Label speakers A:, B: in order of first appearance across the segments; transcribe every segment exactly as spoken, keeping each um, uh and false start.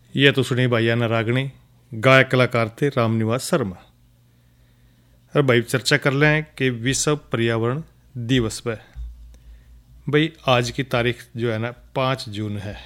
A: ये तो सुनी भैया न रागनी, गायक कलाकार थे रामनिवास शर्मा। और भाई चर्चा कर लें कि विश्व पर्यावरण दिवस पे। भाई आज की तारीख जो है ना पाँच जून है।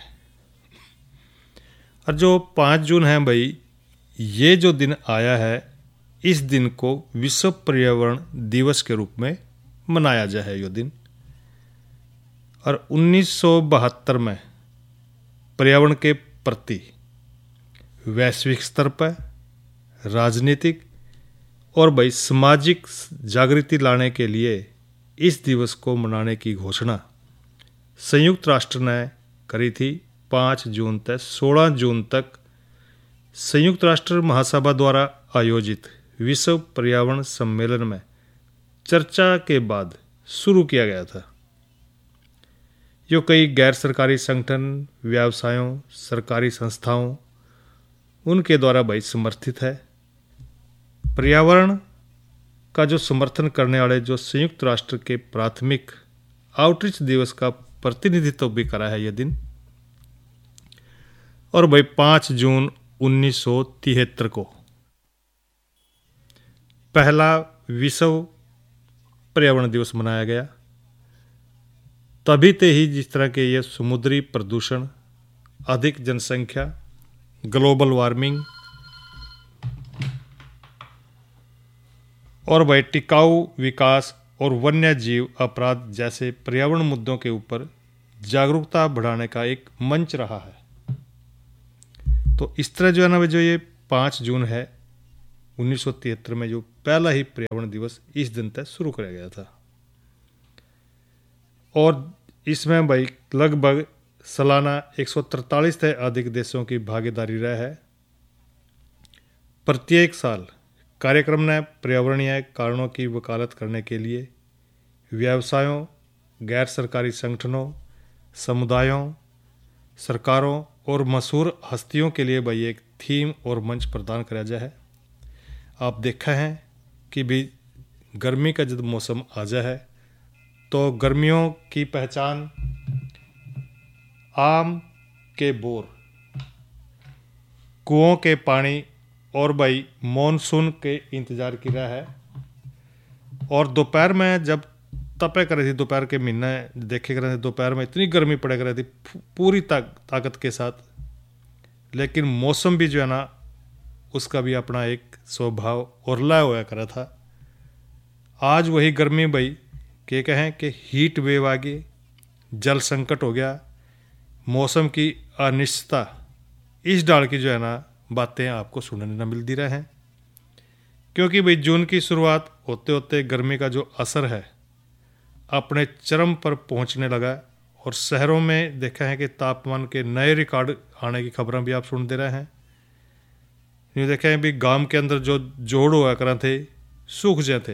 A: और जो पाँच जून है भाई, ये जो दिन आया है, इस दिन को विश्व पर्यावरण दिवस के रूप में मनाया जाए है। यो दिन और उन्नीस सौ बहत्तर में पर्यावरण के प्रति वैश्विक स्तर पर राजनीतिक और भाई सामाजिक जागृति लाने के लिए इस दिवस को मनाने की घोषणा संयुक्त राष्ट्र ने करी थी। पाँच जून तक सोलह जून तक संयुक्त राष्ट्र महासभा द्वारा आयोजित विश्व पर्यावरण सम्मेलन में चर्चा के बाद शुरू किया गया था। जो कई गैर सरकारी संगठन, व्यवसायों, सरकारी संस्थाओं उनके द्वारा भाई समर्थित है। पर्यावरण का जो समर्थन करने वाले जो संयुक्त राष्ट्र के प्राथमिक आउटरीच दिवस का प्रतिनिधित्व भी करा है यह दिन। और भाई पाँच जून उन्नीस सौ तिहत्तर को पहला विश्व पर्यावरण दिवस मनाया गया। तभी ते ही जिस तरह के ये समुद्री प्रदूषण, अधिक जनसंख्या, ग्लोबल वार्मिंग और भाई टिकाऊ विकास और वन्य जीव अपराध जैसे पर्यावरण मुद्दों के ऊपर जागरूकता बढ़ाने का एक मंच रहा है। तो इस तरह जो है ना, जो ये पाँच जून है उन्नीस सौ तिहत्तर में जो पहला ही पर्यावरण दिवस इस दिन तक शुरू किया गया था। और इसमें भाई लगभग सालाना एक सौ तरतालीस से अधिक देशों की भागीदारी रहा है। प्रत्येक साल कार्यक्रम ने पर्यावरणीय कारणों की वकालत करने के लिए व्यवसायों, गैर सरकारी संगठनों, समुदायों, सरकारों और मशहूर हस्तियों के लिए भाई एक थीम और मंच प्रदान किया जाए है। आप देखा है कि भी गर्मी का जब मौसम आ जाए है तो गर्मियों की पहचान आम के बोर, कुओं के पानी और भाई मॉनसून के इंतज़ार की रहा है। और दोपहर में जब तपे कर रही थी, दोपहर के महीने देखे कर रहे थे, दोपहर में इतनी गर्मी पड़े कर रही थी पूरी ताक, ताकत के साथ। लेकिन मौसम भी जो है ना उसका भी अपना एक स्वभाव और लय होया करा था। आज वही गर्मी भाई के कहें कि हीट वेव आ गई, जल संकट हो गया, मौसम की अनिश्चितता, इस डाल की जो है ना बातें आपको सुनने न मिलती रहे हैं। क्योंकि भाई जून की शुरुआत होते होते गर्मी का जो असर है अपने चरम पर पहुंचने लगा। और शहरों में देखा है कि तापमान के नए रिकॉर्ड आने की खबरें भी आप सुनते रहे हैं। ये देखा है भी गांव के अंदर जो जोड़ हुआ करा थे सूख जाए थे।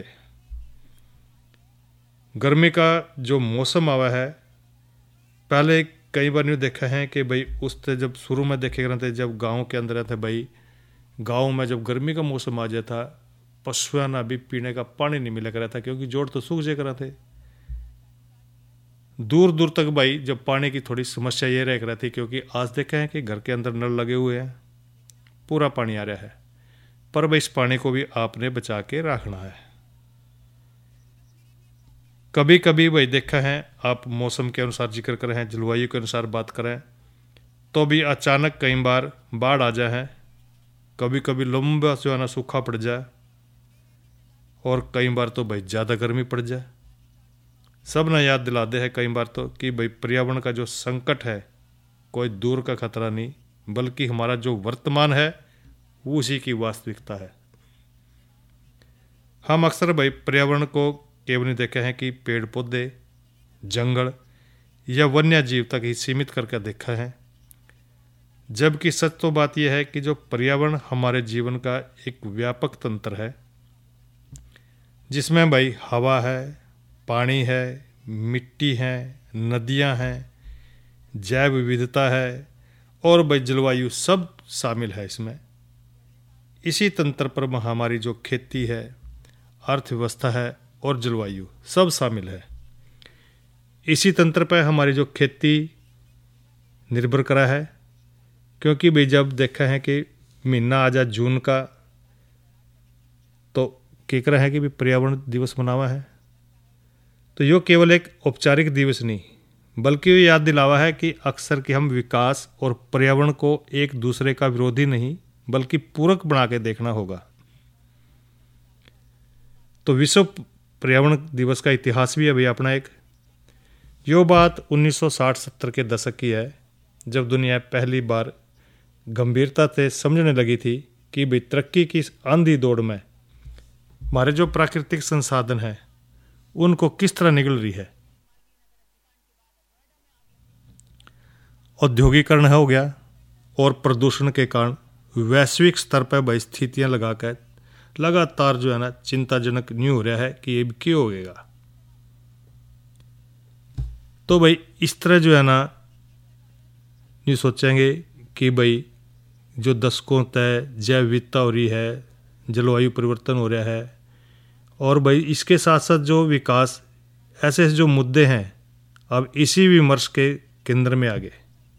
A: गर्मी का जो मौसम आवा है, पहले कई बार न्यू देखा है कि भाई उससे जब शुरू में देखे रहे थे, जब गांव के अंदर थे भाई, गांव में जब गर्मी का मौसम आ जाता पशुओं ना भी पीने का पानी नहीं मिला करा था, क्योंकि जोड़ तो सूख जाए करा थे। दूर दूर तक भाई जब पानी की थोड़ी समस्या ये रह रही थी, क्योंकि आज देखा है कि घर के अंदर नल लगे हुए हैं, पूरा पानी आ रहा है। पर भाई इस पानी को भी आपने बचा के रखना है। कभी कभी भाई देखा है आप मौसम के अनुसार जिक्र करें हैं, जलवायु के अनुसार बात करें तो भी अचानक कई बार बाढ़ आ जाए है, कभी कभी लंबा जो है ना सूखा पड़ जाए, और कई बार तो भाई ज़्यादा गर्मी पड़ जाए। सब ने याद दिला दे है कई बार तो कि भाई पर्यावरण का जो संकट है कोई दूर का खतरा नहीं, बल्कि हमारा जो वर्तमान है वो उसी की वास्तविकता है। हम अक्सर भाई पर्यावरण को केवल नहीं देखे हैं कि पेड़ पौधे, जंगल या वन्य जीव तक ही सीमित करके देखा है, जबकि सच तो बात यह है कि जो पर्यावरण हमारे जीवन का एक व्यापक तंत्र है, जिसमें भाई हवा है, पानी है, मिट्टी है, नदियां हैं, जैव विविधता है और भाई जलवायु सब शामिल है इसमें। इसी तंत्र पर हमारी जो खेती है, अर्थव्यवस्था है और जलवायु सब शामिल है। इसी तंत्र पर हमारी जो खेती निर्भर करा है, क्योंकि भाई जब देखा है कि महीना आ जा जून का, तो केकरा है कि भी पर्यावरण दिवस मनावा है, तो यो केवल एक औपचारिक दिवस नहीं, बल्कि ये याद दिलावा है कि अक्सर कि हम विकास और पर्यावरण को एक दूसरे का विरोधी नहीं बल्कि पूरक बना के देखना होगा। तो विश्व पर्यावरण दिवस का इतिहास भी है भाई अपना एक। यो बात उन्नीस सौ साठ सत्तर के दशक की है, जब दुनिया पहली बार गंभीरता से समझने लगी थी कि भाई तरक्की की इस आंधी दौड़ में हमारे जो प्राकृतिक संसाधन हैं उनको किस तरह निगल रही है। औद्योगिकरण हो गया और प्रदूषण के कारण वैश्विक स्तर पर भाई स्थितियां लगाकर लगातार जो है ना चिंताजनक न्यू हो रहा है कि ये क्यों होगा। तो भाई इस तरह जो है ना नहीं सोचेंगे कि भाई जो दशकों तय जैव विविधता हो रही है, जलवायु परिवर्तन हो रहा है, और भाई इसके साथ साथ जो विकास, ऐसे ऐसे जो मुद्दे हैं अब इसी विमर्श के केंद्र में आ गए।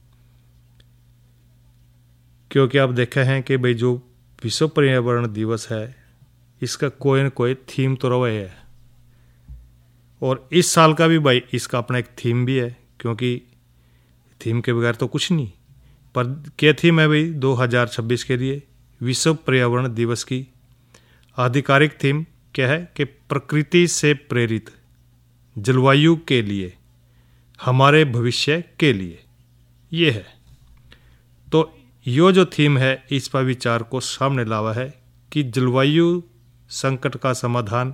A: क्योंकि आप देखे हैं कि भाई जो विश्व पर्यावरण दिवस है इसका कोई न कोई थीम तो रहा है, और इस साल का भी भाई इसका अपना एक थीम भी है, क्योंकि थीम के बगैर तो कुछ नहीं। पर क्या थीम है भाई दो हज़ार छब्बीस के लिए विश्व पर्यावरण दिवस की आधिकारिक थीम क्या है कि प्रकृति से प्रेरित जलवायु के लिए, हमारे भविष्य के लिए, ये है। तो यो जो थीम है इस पर विचार को सामने लावा है कि जलवायु संकट का समाधान